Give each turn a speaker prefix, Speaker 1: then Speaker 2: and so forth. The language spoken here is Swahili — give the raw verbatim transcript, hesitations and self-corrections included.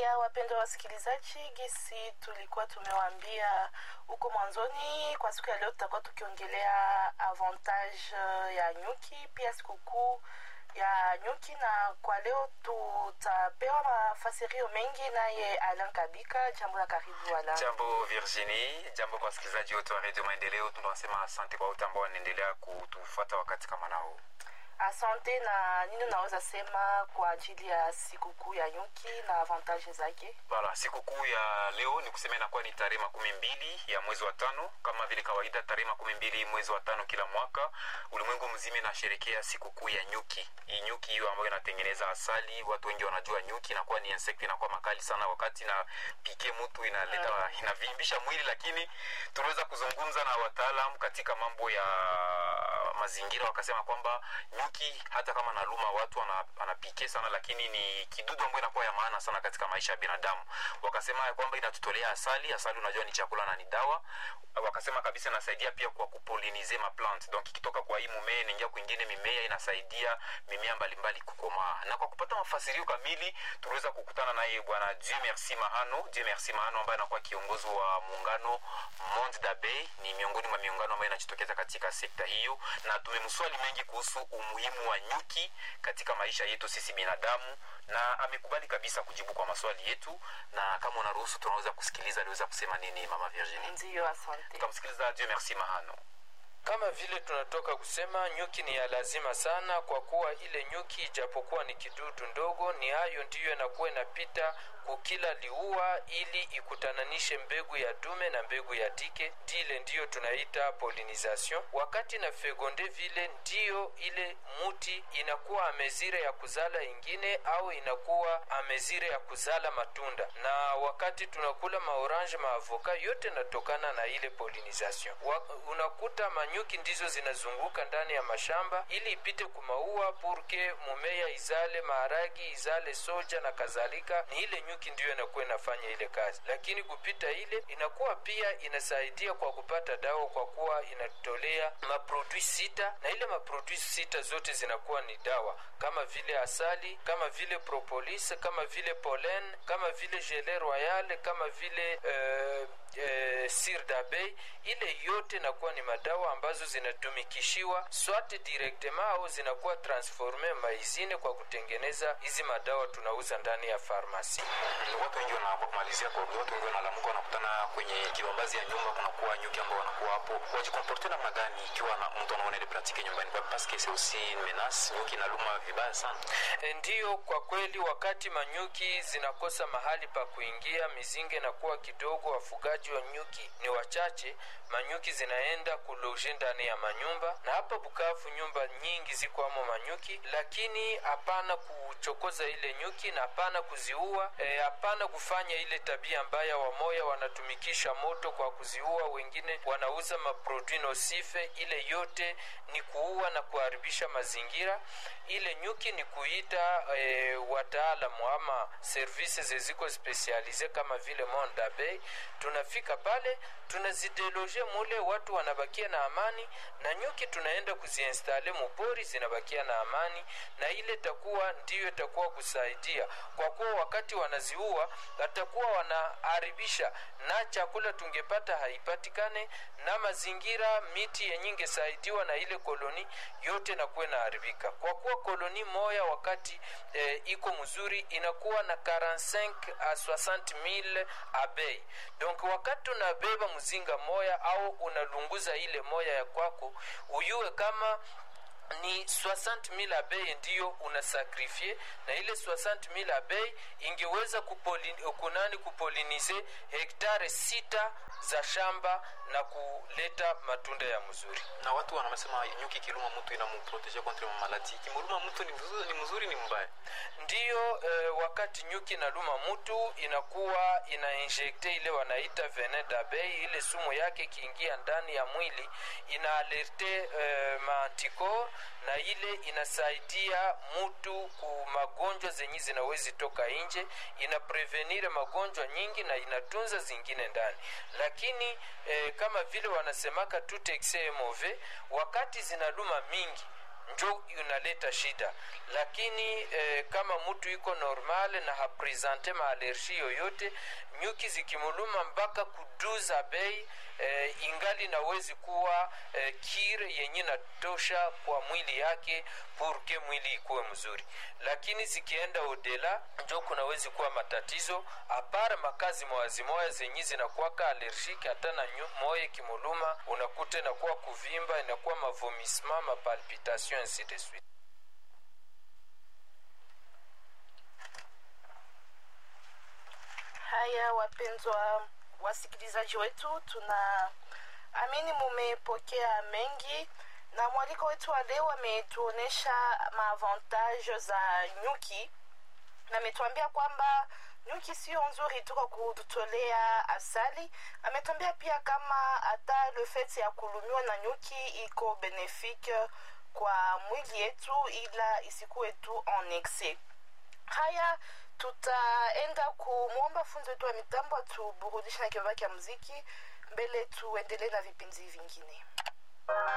Speaker 1: Ya wapendwa wasikilizaji, gisi tulikuwa tumewaambia huko mwanzoni, kwa siku ya leo tutakuwa tukiongelea avantage ya nyuki, pia sikukuu ya nyuki, na kwa leo tutapewa mafasirio mengi naye Alan Kabika. Jambo la karibu Alan.
Speaker 2: Jambo Virginie, jambo kwa wasikilizaji wote wa Radio Maendeleo. Tunasema asante kwa wote ambao wanaendelea kutufuata wakati kama nao.
Speaker 1: Asante. Na nini unaweza sema kwa ajili ya sikukuu ya nyuki na avantage zake?
Speaker 2: Bala, sikukuu ya leo ni kusema inakuwa ni tarehe makumi mbili ya mwezi wa tano. Kama vile kawaida tarehe makumi mbili mwezi wa tano kila mwaka ulimwengu mzima unasherehekea sikukuu ya nyuki. Hii nyuki hiyo ambayo inatengeneza asali, watu wengi wanajua nyuki inakuwa ni insect, inakuwa makali sana wakati na pike mtu, inaleta inavimbisha mwili, lakini tunaweza kuzungumza na wataalamu katika mambo ya mazingira, wakasema kwamba nyuki hata kama naluma watu anapike sana, lakini ni kidudu ambayo inakuwa ya maana sana katika maisha ya binadamu. Wakasema kwamba inatutolea asali, asali unajua ni chakula na ni dawa. Wakasema kabisa inasaidia pia kwa kupolinize ma plant. Donc ikitoka kwa hii mmea inaingia kwingine mimea, inasaidia mimea mbalimbali kukomaa. Na kwa kupata mafasirio kamili tunaweza kukutana naye bwana Dieu Merci Mahano. Dieu Merci Mahano ambaye anakuwa kiongozi wa muungano Monde d'Abeille, ni miongoni mwa miungano ambayo inajitokeza katika sekta hiyo, na tumemswali mengi kuhusu umuhimu wa nyuki katika maisha yetu sisi binadamu, na amekubali kabisa kujibu kwa maswali yetu. Na kama unaruhusu tunaweza kusikiliza aliweza kusema nini mama Virginie.
Speaker 1: Ndio, asante.
Speaker 2: Tukamsikiliza Dieu Merci Mahano.
Speaker 3: Kama vile tunatoka kusema, nyuki ni ya lazima sana, kwa kuwa ile nyuki ijapokuwa ni kidudu ndogo, ni hayo ndiyo inakuwa inapita kukila liua ili ikutananishe mbegu ya dume na mbegu ya dike. Dile ndiyo tunaita pollinization. Wakati na fegonde vile ndiyo ile muti inakuwa amezire ya kuzala ingine au inakuwa amezire ya kuzala matunda. Na wakati tunakula maorange, maavoka, yote natokana na ile pollinization. Unakuta nyuki ndizo zinazunguka ndani ya mashamba ili ipite kumaua purke mumea izale maharagi, izale soja na kadhalika. Ni ile nyuki ndiyo inakuwa inafanya ile kazi, lakini kupita ile inakuwa pia inasaidia kwa kupata dawa, kwa kuwa inatolea maproduit sita, na ile maproduit sita zote zinakuwa ni dawa, kama vile asali, kama vile propolis, kama vile pollen, kama vile gelée royale, kama vile uh, uh, cire d'abeille. Ile yote inakuwa ni madawa ambazo zinatumikishiwa swate directement au zinakuwa transforme maizine kwa kutengeneza hizi madawa tunauza ndani ya farmasi.
Speaker 2: Watu wengi wanapomalizia kwa watu wengi wanalamuka, wanakutana kwenye kibambazi ya nyumba, kunakuwa nyuki ambao wanakuwa hapo. Wajikomporte namna gani ikiwa na mtu anaona ile pratique nyumbani, kwa parce que c'est aussi une menace, nyuki inaluma vibaya sana?
Speaker 3: Ndiyo, kwa kweli wakati manyuki zinakosa mahali pa kuingia, mizinga inakuwa kidogo, wafugaji wa nyuki ni wachache, manyuki zinaenda kuloje ndani ya manyumba. Na hapa Bukavu nyumba nyingi ziko amo manyuki, lakini hapana kuchokoza ile nyuki na hapana kuziua, e, hapana kufanya ile tabia mbaya. Wamoya wanatumikisha moto kwa kuziua, wengine wanauza maproduit nocife. Ile yote ni kuua na kuharibisha mazingira. Ile nyuki ni kuita e, wataalamu ama services ziko specialize kama vile Monde d'Abeille. Tunafika pale tunazideloge mule, watu wanabakia na amani, na nyuki tunaenda kuziinstale mupori, zinabakia na amani. Na ile takuwa ndiyo takuwa kusaidia, kwa kuwa wakati wanaziua watakuwa wanaharibisha na chakula tungepata haipatikane, na mazingira miti yenyinge saidiwa na ile koloni yote na kuwe na haribika. Kwa kuwa koloni moya wakati e, iko mzuri inakuwa na quarante-cinq à soixante mille abeilles. Donc wakati unabeba mzinga moya au unalunguza ile moya ya kwako, uyue kama ni soixante mille abeilles ndiyo unasakrifie, na ile soixante mille abeilles ingeweza kupolini, kunani kupolinize hektare sita za shamba na kuleta matunda ya mzuri.
Speaker 2: Na watu wanasema nyuki kiluma mtu inamprotege contre maladie. Kimuruma mtu ni mzuri, ni mzuri ni mbaya?
Speaker 3: Ndiyo, e, wakati nyuki inaluma mtu inakuwa inainjecte ile wanaita venin d'abeille. Ile sumu yake kiingia ndani ya mwili ina alerte e, maantikor, na ile inasaidia mtu ku magonjwa zenye zinawezi toka nje, ina prevenire magonjwa nyingi na inatunza zingine ndani. Lakini e, kama vile wanasemaka tout excès est mauvais, wakati zinaluma mingi njo unaleta shida. Lakini eh, kama mtu iko normal na hapresente maalerji yoyote, nyuki zikimuluma mpaka kuduza bei eh, ingali nawezi kuwa eh, kire yenye natosha kwa mwili yake purke mwili ikuwe mzuri. Lakini zikienda odela njo kunawezi kuwa matatizo, apara makazi mwazimoya zenye zinakuwaka allergique. Hata na moye kimuluma unakuta inakuwa kuvimba, inakuwa mavomisma, mapalpitation ainsi de suite.
Speaker 1: Haya, wapendwa wasikilizaji wetu, tuna amini mumepokea mengi, na mwaliko wetu wa leo ametuonesha maavantage za nyuki, na ametuambia kwamba nyuki sio nzuri tu kwa kututolea asali. Ametuambia pia kama hata le fait ya kulumiwa na nyuki iko benefique kwa mwili yetu, ila isikuwe tu en excès. Haya, tutaenda kumwomba funzo wetu wa mitambo tuburudishe na kibaba kia muziki mbele tuendelee na vipindi vingine.